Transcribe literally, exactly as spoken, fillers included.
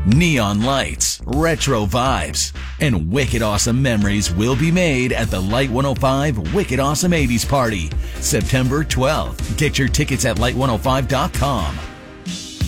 Neon lights, retro vibes, and wicked awesome memories will be made at the Light one oh five Wicked Awesome eighties Party, September twelfth. Get your tickets at light one oh five dot com.